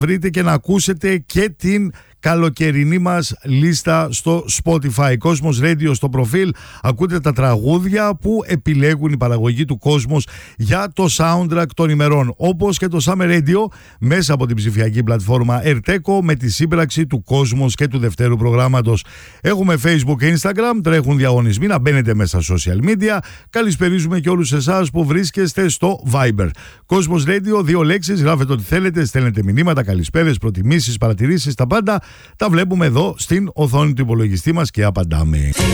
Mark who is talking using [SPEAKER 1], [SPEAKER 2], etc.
[SPEAKER 1] βρείτε και να ακούσετε και την καλοκαιρινή μας λίστα στο Spotify. Cosmos Radio στο προφίλ. Ακούτε τα τραγούδια που επιλέγουν η παραγωγή του Cosmos για το soundtrack των ημερών. Όπως και το Summer Radio μέσα από την ψηφιακή πλατφόρμα Erteco με τη σύμπραξη του Cosmos και του Δευτέρου προγράμματος. Έχουμε Facebook και Instagram, τρέχουν διαγωνισμοί, να μπαίνετε μέσα στα social media. Καλησπερίζουμε και όλους εσάς που βρίσκεστε στο Viber. Cosmos Radio, 2 λέξεις, γράφετε ό,τι θέλετε, στέλνετε μηνύματα, καλησπέρες, προτιμήσεις, παρατηρήσεις, τα πάντα. Τα βλέπουμε εδώ στην οθόνη του υπολογιστή μας και απαντάμε.